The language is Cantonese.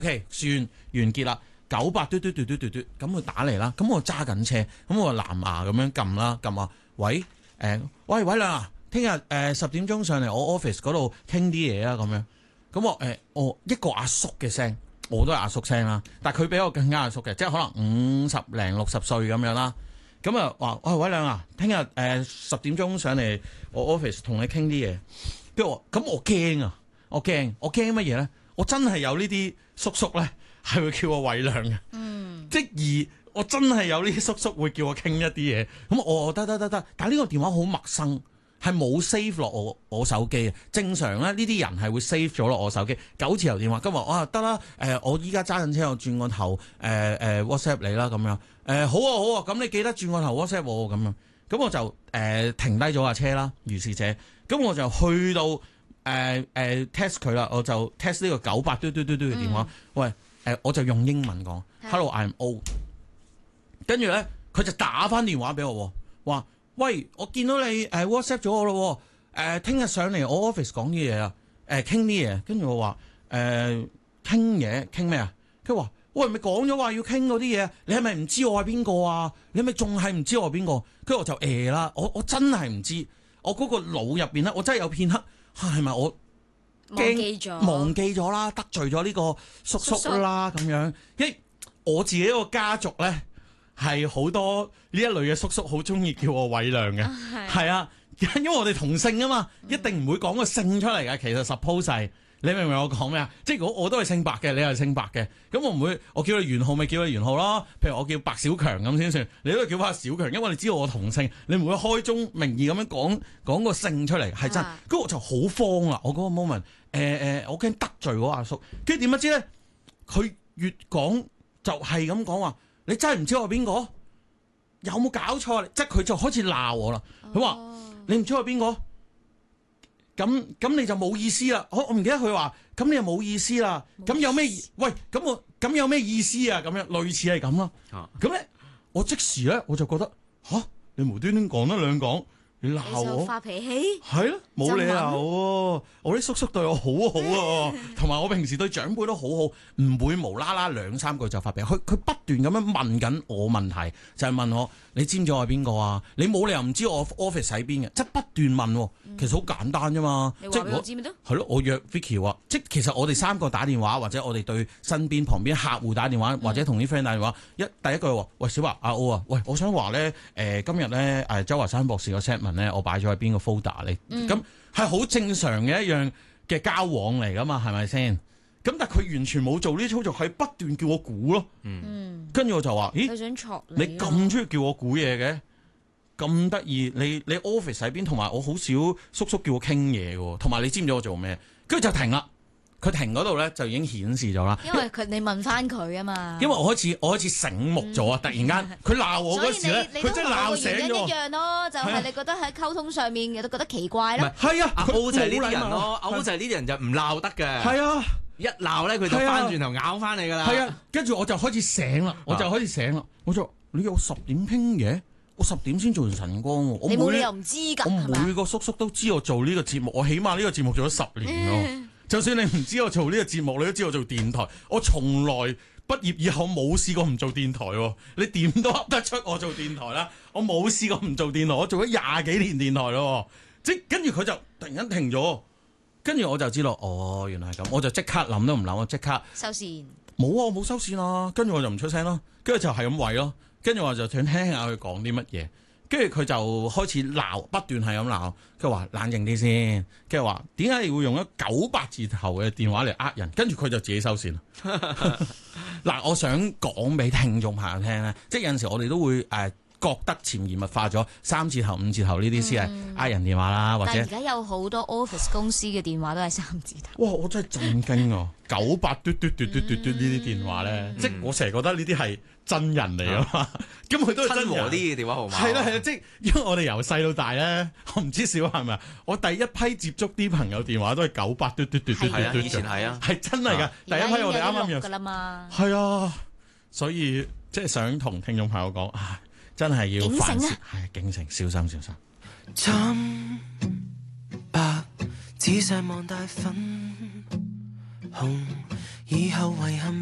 OK 算完結啦。98嘟，咁佢打嚟啦，咁我揸緊車，咁我藍牙咁樣撳啦，撳啊，喂，喂，偉亮啊，聽日10點鐘上嚟我 office 嗰度傾啲嘢啊，咁樣，咁我一個阿叔嘅聲，我都係阿叔聲啦，但係佢比我更加阿叔嘅，即係可能50零60歲咁樣啦，咁啊話，喂，偉亮啊，聽日10點鐘上嚟我 office 同你傾啲嘢，跟住咁我驚啊，我驚乜嘢咧？我真係有呢啲叔叔咧。係會叫我偉亮嘅，即而我真係有呢啲叔叔會叫我傾一啲嘢，咁我得，但係呢個電話好陌生，係冇 save 落我手機嘅。正常咧，呢啲人係會 save 咗落我手機9字頭電話。今日我得啦，我依家揸緊車，我轉個頭WhatsApp 你啦，咁樣好啊，咁你記得轉個頭 WhatsApp 我咁樣，咁我就停低咗架車啦，如是者，咁我就去到test 佢啦，我就 test 呢個98嘟嘅電話，喂。我就用英文講 Hello，I'm O。跟住咧，佢就打翻電話俾我，話：喂，我見到你WhatsApp 咗我咯，聽日上嚟我 office 講啲嘢啊，傾啲嘢。跟住我話：傾咩啊？佢話：喂，咪講咗話要傾嗰啲嘢，你係咪唔知我係邊個啊？你係咪仲係唔知我係邊個？跟住我就啦，我真係唔知，我嗰個腦入邊咧，我真係有片刻，係咪我？忘記咗啦，得罪咗呢個叔叔啦咁樣。因為我自己個家族咧係好多呢一類嘅叔叔，好中意叫我偉亮嘅，係啊，因為我哋同姓啊嘛，一定唔會講個姓出嚟嘅。其實 suppose 係，你明唔明我講咩啊？即係如果我都係姓白嘅，你係姓白嘅，咁我唔會，我叫你元浩咪叫你元浩咯。譬如我叫白小強咁先算，你都叫翻小強，因為你知道我同姓，你唔會開宗明義咁樣講個姓出嚟，係真。咁我就好慌啦，我嗰個 moment。我驚得罪嗰阿叔，跟住點不知咧？佢越講就係咁講話，你真係唔知我係邊個？有冇搞錯？即係佢就開始鬧我啦。佢話你唔知我係邊個？咁你就冇意思啦。我唔記得佢話，咁你又冇意思啦。咁有咩？喂，咁有咩意思啊？咁樣類似係咁啦。咁咧，我即時咧我就覺得你無端端講得兩講。你鬧我發脾氣係咯，冇理由喎。我啲叔叔對我好好啊，同埋我平時對長輩都好好，唔會無啦啦2、3句就發脾氣。佢不斷咁樣問緊我問題，就係問我你知唔知我係邊個啊？你冇理由唔知我 office 喺邊嘅，即係不斷問。其實好簡單啫嘛， 你話俾我知咪得？ 係咯，我約 Vicky 話，即係其實我哋3個打電話，或者我哋對身邊旁邊客戶打電話，或者同啲 friend 打電話，第一句話，喂小華阿 O 啊，喂，我想話咧，今日咧周華山博士個 statement 咧，我擺咗喺邊個 folder 咧，咁係好正常嘅一樣嘅交往嚟噶嘛，係咪先？咁但係佢完全冇做呢啲操作，係不斷叫我估咯。跟住我就話，咦， 佢想戳你咁中意叫我估嘢嘅？咁得意，你 office 喺邊？同埋我好少叔叔叫我傾嘢嘅，同埋你知唔知我做咩？跟住就停啦。佢停嗰度咧就已經顯示咗啦。 因為你問翻佢啊嘛。 因為我開始醒目咗啊！突然間佢鬧我嗰時咧，佢真係鬧醒咗。 一樣咯，就係你覺得喺溝通上面亦都覺得奇怪咯。 係啊， 阿 O 就係呢啲人咯，阿 O 就係呢啲人就唔鬧得嘅。 係啊， 一鬧咧佢就翻轉頭咬翻你噶啦。 係啊，跟住我就開始醒啦，我就你有10點傾嘢？我10點先做完晨光喎， 你冇理由唔知㗎， 我每個叔叔都知我做呢個節目，我起碼呢個節目做咗10年咯。就算你唔知我做呢個節目，你都知我做電台。我從來畢業以後冇試過唔做電台喎。你點都噏得出我做電台啦。我冇試過唔做電台，我做咗20幾年電台咯。跟住佢就突然間停咗，跟住我就知道，原來係咁，我就即刻諗都唔諗，我即刻收線。冇啊，我冇收線啊。跟住我就唔出聲咯，跟住就係咁喂咯。跟住我就想聽下佢講啲乜嘢，跟住佢就開始鬧，不斷係咁鬧。佢話冷靜啲先，跟住話點解你會用咗98字頭嘅電話嚟呃人？跟住佢就自己收線啦。嗱，我想講俾聽眾朋友聽咧，即係有陣時我哋都會覺得潛移默化咗3字頭、5字頭呢啲先係呃人電話啦，或者但係而家有好多 office 公司嘅電話都係3字頭。 哇！我真係震驚啊！98嘟嘟嘟嘟嘟嘟呢啲電話咧，即係我成日覺得呢啲係真人嚟啊嘛，咁佢都係真和啲嘅電話號碼。 係啦係啦，即係因為我哋由細到大咧，我唔知小係咪啊？我第一批接觸啲朋友電話都係98嘟嘟嘟嘟嘟嘟， 以前係啊， 係真係㗎。第一批我哋啱啱㗎啦嘛。 係啊，所以即係想同聽眾朋友講真係要反思，係警醒，小心小心。 蒼白仔細望大粉紅， 以後遺憾。